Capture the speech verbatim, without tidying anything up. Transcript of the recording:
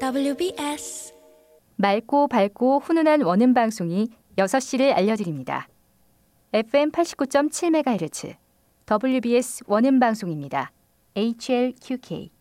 더블유비에스 맑고 밝고 훈훈한 원음 방송이 여섯 시를 알려드립니다. 에프엠 팔십구 점 칠 메가헤르츠 더블유비에스 원음 방송입니다. 에이치엘큐케이